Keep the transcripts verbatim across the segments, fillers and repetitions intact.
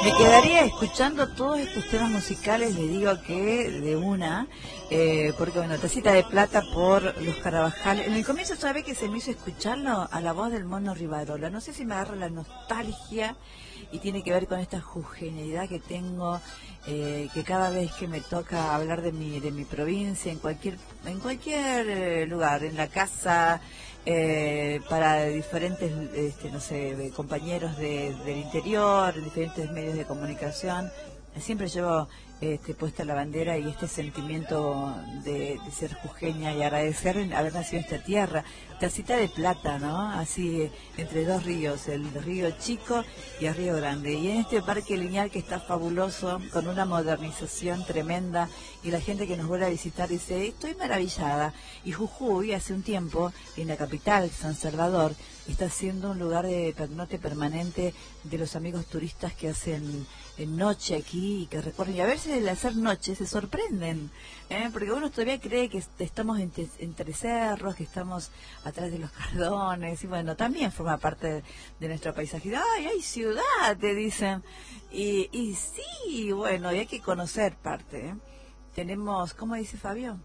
Me quedaría escuchando todos estos temas musicales, le digo que de una, eh, porque bueno, Tacita de Plata por Los Carabajal. En el comienzo, ¿sabe que se me hizo escucharlo a la voz del Mono Rivarola? No sé si me agarra la nostalgia y tiene que ver con esta jujeñidad que tengo, eh, que cada vez que me toca hablar de mi de mi provincia, en cualquier en cualquier eh, lugar, en la casa, eh, para diferentes, este, no sé, compañeros de, del interior, diferentes medios de comunicación, siempre llevo este, puesta la bandera y este sentimiento de, de ser jujeña y agradecer haber nacido en esta tierra. Tacita de Plata, ¿no? Así, entre dos ríos, el río Chico y el río Grande. Y en este parque lineal que está fabuloso, con una modernización tremenda, y la gente que nos vuelve a visitar dice, estoy maravillada. Y Jujuy, hace un tiempo, en la capital, San Salvador, está siendo un lugar de pernote permanente de los amigos turistas que hacen en noche aquí y que recorren, y a veces al hacer noche se sorprenden, ¿eh? Porque uno todavía cree que estamos entre, entre cerros, que estamos atrás de los cardones, y bueno, también forma parte de, de nuestro paisaje. ¡Ay, hay ciudad!, te dicen. Y, y sí, bueno, y hay que conocer parte, ¿eh? Tenemos, ¿cómo dice Fabio?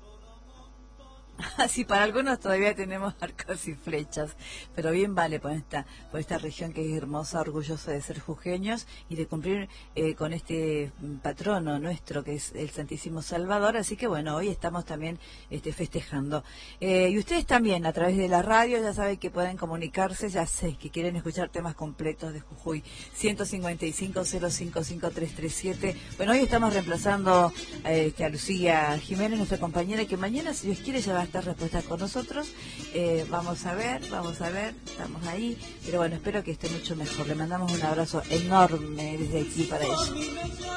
Así para algunos todavía tenemos arcos y flechas, pero bien vale por esta por esta región que es hermosa, orgullosa de ser jujeños y de cumplir eh, con este patrono nuestro que es el Santísimo Salvador. Así que bueno, hoy estamos también este, festejando. Eh, y ustedes también a través de la radio ya saben que pueden comunicarse, ya sé que quieren escuchar temas completos de Jujuy. ciento cincuenta y cinco, cero cinco cinco, tres tres siete. Bueno, hoy estamos reemplazando eh, a Lucía Jiménez, nuestra compañera, que mañana, si Dios quiere, ya va a estar respuestas con nosotros. Eh, vamos a ver, vamos a ver, estamos ahí, pero bueno, espero que esté mucho mejor. Le mandamos un abrazo enorme desde aquí para ella.